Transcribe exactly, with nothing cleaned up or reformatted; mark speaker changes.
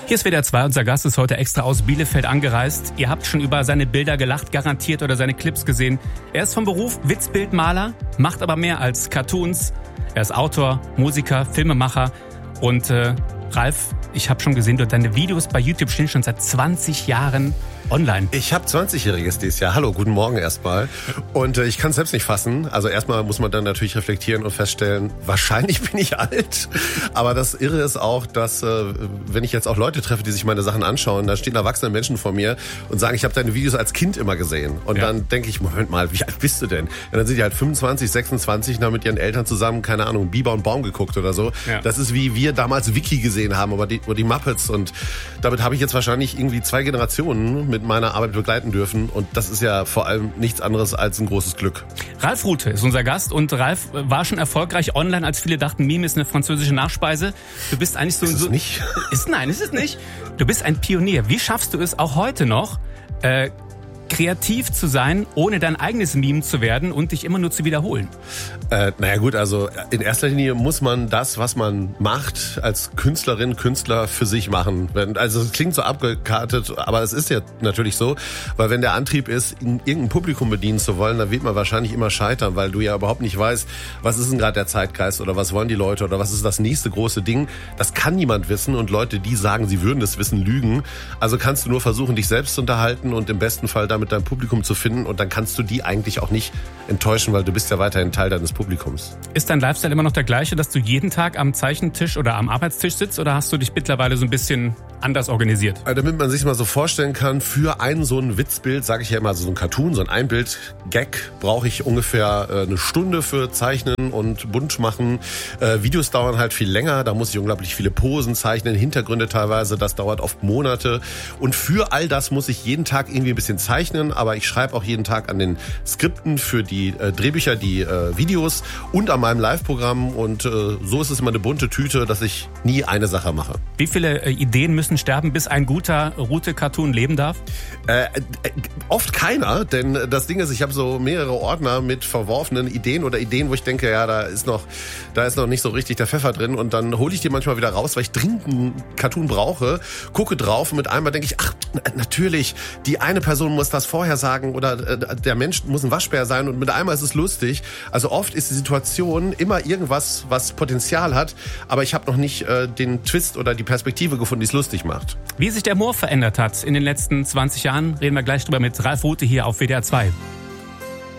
Speaker 1: Hier ist W D R zwei, unser Gast ist heute extra aus Bielefeld angereist. Ihr habt schon über seine Bilder gelacht, garantiert, oder seine Clips gesehen. Er ist vom Beruf Witzbildmaler, macht aber mehr als Cartoons. Er ist Autor, Musiker, Filmemacher und äh, Ralf, ich habe schon gesehen, deine Videos bei YouTube stehen schon seit zwanzig Jahren online.
Speaker 2: Ich habe zwanzigjähriges dieses Jahr. Hallo, guten Morgen erstmal. Und äh, ich kann es selbst nicht fassen. Also erstmal muss man dann natürlich reflektieren und feststellen, wahrscheinlich bin ich alt. Aber das Irre ist auch, dass äh, wenn ich jetzt auch Leute treffe, die sich meine Sachen anschauen, da stehen erwachsene Menschen vor mir und sagen, ich habe deine Videos als Kind immer gesehen. Und ja. Dann denke ich, Moment mal, wie alt bist du denn? Und dann sind die halt fünfundzwanzig, sechsundzwanzig, haben mit ihren Eltern zusammen, keine Ahnung, Biber und Baum geguckt oder so. Ja. Das ist wie wir damals Wiki gesehen haben, aber die, oder die Muppets. Und damit habe ich jetzt wahrscheinlich irgendwie zwei Generationen mit meiner Arbeit begleiten dürfen. Und das ist ja vor allem nichts anderes als ein großes Glück.
Speaker 1: Ralf Rute ist unser Gast und Ralf war schon erfolgreich online, als viele dachten, Meme ist eine französische Nachspeise. Du bist eigentlich so...
Speaker 2: Ist es
Speaker 1: so,
Speaker 2: nicht?
Speaker 1: Ist, nein, ist es nicht. Du bist ein Pionier. Wie schaffst du es auch heute noch, äh, kreativ zu sein, ohne dein eigenes Meme zu werden und dich immer nur zu wiederholen?
Speaker 2: Äh, naja gut, also in erster Linie muss man das, was man macht, als Künstlerin, Künstler für sich machen. Also es klingt so abgekartet, aber es ist ja natürlich so, weil wenn der Antrieb ist, irgendein Publikum bedienen zu wollen, dann wird man wahrscheinlich immer scheitern, weil du ja überhaupt nicht weißt, was ist denn gerade der Zeitgeist oder was wollen die Leute oder was ist das nächste große Ding. Das kann niemand wissen und Leute, die sagen, sie würden das wissen, lügen. Also kannst du nur versuchen, dich selbst zu unterhalten und im besten Fall damit dein Publikum zu finden und dann kannst du die eigentlich auch nicht enttäuschen, weil du bist ja weiterhin Teil deines Publikums.
Speaker 1: Ist dein Lifestyle immer noch der gleiche, dass du jeden Tag am Zeichentisch oder am Arbeitstisch sitzt oder hast du dich mittlerweile so ein bisschen anders organisiert?
Speaker 2: Also damit man sich mal so vorstellen kann, für ein so ein Witzbild, sage ich ja immer, so ein Cartoon, so ein Einbild-Gag, brauche ich ungefähr äh, eine Stunde für Zeichnen und bunt machen. Äh, Videos dauern halt viel länger, da muss ich unglaublich viele Posen zeichnen, Hintergründe teilweise, das dauert oft Monate und für all das muss ich jeden Tag irgendwie ein bisschen zeichnen, aber ich schreibe auch jeden Tag an den Skripten für die äh, Drehbücher, die äh, Videos und an meinem Live-Programm und äh, so ist es immer eine bunte Tüte, dass ich nie eine Sache mache.
Speaker 1: Wie viele äh, Ideen müssen sterben, bis ein guter Rute-Cartoon leben darf?
Speaker 2: Äh, äh, oft keiner, denn das Ding ist, ich habe so mehrere Ordner mit verworfenen Ideen oder Ideen, wo ich denke, ja, da ist noch, da ist noch nicht so richtig der Pfeffer drin und dann hole ich die manchmal wieder raus, weil ich dringend einen Cartoon brauche, gucke drauf und mit einmal denke ich, ach, natürlich, die eine Person muss das vorher sagen oder äh, der Mensch muss ein Waschbär sein und mit einmal ist es lustig. Also oft ist die Situation immer irgendwas, was Potenzial hat, aber ich habe noch nicht äh, den Twist oder die Perspektive gefunden, die es lustig macht.
Speaker 1: Wie sich der Humor verändert hat in den letzten zwanzig Jahren, reden wir gleich drüber mit Ralf Rute hier auf W D R zwei.